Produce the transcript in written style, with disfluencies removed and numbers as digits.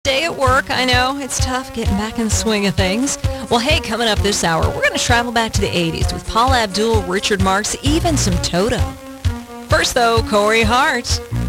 Day at work, I know. It's tough getting back in the swing of things. Well, hey, coming up this hour, we're going to travel back to the 80s with Paula Abdul, Richard Marx, even some Toto. First, though, Corey Hart.